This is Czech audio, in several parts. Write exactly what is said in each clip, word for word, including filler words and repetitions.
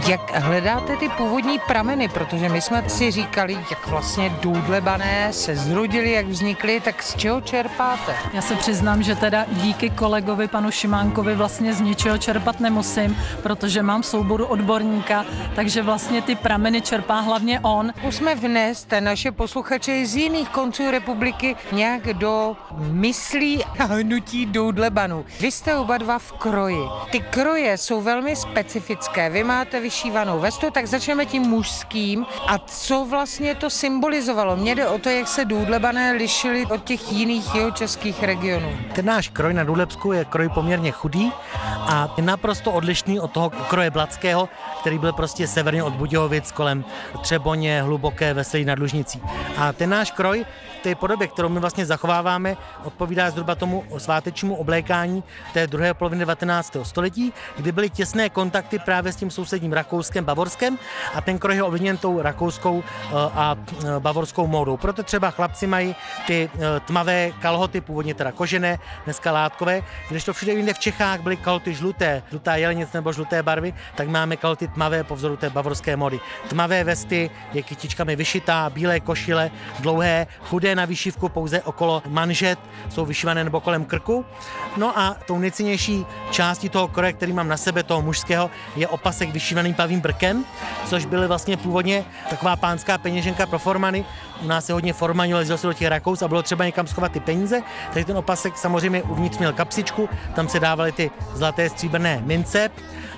Jak hledáte ty původní prameny, protože my jsme si říkali, jak vlastně Doudlebané se zrodili, jak vznikly, tak z čeho čerpáte? Já se přiznám, že teda díky kolegovi panu Šimánkovi vlastně z ničeho čerpat nemusím, protože mám v souboru odborníka, takže vlastně ty prameny čerpá hlavně on. Zkusme vnést naše posluchače z jiných konců republiky nějak do myslí a hnutí Doudlebanů. Vy jste oba dva v kroji. Ty kroje jsou velmi specifické. Vy máte vyšívanou vestu, tak začneme tím mužským. A co vlastně to symbolizovalo? Mně jde o to, jak se Doudlebané lišili od těch jiných jihočeských regionů. Ten náš kroj na Doudlebsku je kroj poměrně chudý a je naprosto odlišný od toho kroje Blatského, který byl prostě severně od Budějovic kolem Třeboně, Hluboké, Veselí nad Lužnicí. A ten náš kroj, v té podobě, kterou my vlastně zachováváme, odpovídá zhruba tomu svátečnímu oblékání té druhé poloviny devatenáctého století, kdy byly těsné kontakty právě s tím sousedním Rakouskem, Bavorskem a ten kroj je ovlivněn tou rakouskou a bavorskou módou. Proto třeba chlapci mají ty tmavé kalhoty, původně teda kožené, dneska látkové, když to všude jinde v Čechách byly kalhoty žluté, žlutá jelenic nebo žluté barvy, tak máme kalhoty tmavé po vzoru té bavorské módy. Tmavé vesty, je kytičkami vyšitá, bílé košile, dlouhé, chudé na výšivku pouze okolo manžet, jsou vyšívané nebo kolem krku. No a tou nejcennější částí toho kroje, který mám na sebe, toho mužského, je opasek vyšívaný pavým brkem, což byly vlastně původně taková pánská peněženka pro formany. U nás se hodně formani lezlo se do těch Rakous a bylo třeba někam schovat ty peníze, takže ten opasek samozřejmě uvnitř měl kapsičku, tam se dávaly ty zlaté stříbrné mince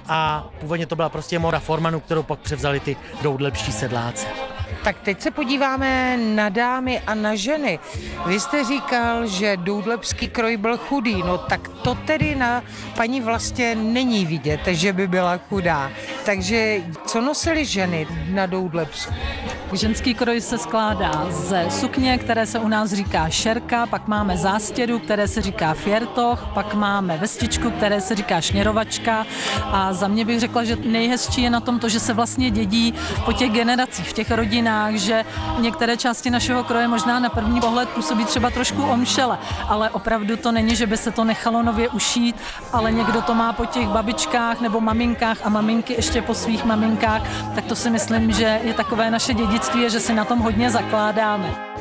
a původně to byla prostě móda formanů, kterou pak převzali ty doudlebští sedláci. Tak teď se podíváme na dámy a na ženy. Vy jste říkal, že doudlebský kroj byl chudý, no tak to tedy na paní Vlastě není vidět, že by byla chudá. Takže co nosily ženy na Doudlebsku? Ženský kroj se skládá ze sukně, které se u nás říká šerka, pak máme zástěru, které se říká fjertoch, pak máme vestičku, které se říká šněrovačka a za mě bych řekla, že nejhezčí je na tom to, že se vlastně dědí po těch generacích, v těch rodinách, že některé části našeho kroje možná na první pohled působí třeba trošku omšele, ale opravdu to není, že by se to nechalo nově ušít, ale někdo to má po těch babičkách nebo maminkách a maminky ještě po svých maminkách, tak to si myslím, že je takové naše dědictví, že si na tom hodně zakládáme.